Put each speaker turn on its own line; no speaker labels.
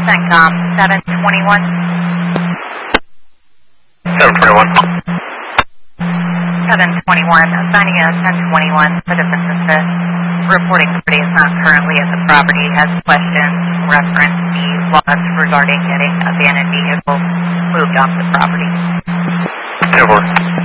CENTCOM 721.
721.
721, assigning a 1021, citizen assist. Reporting somebody is not currently at the property, has questions, reference the laws regarding getting abandoned vehicles moved off the property.
10-4.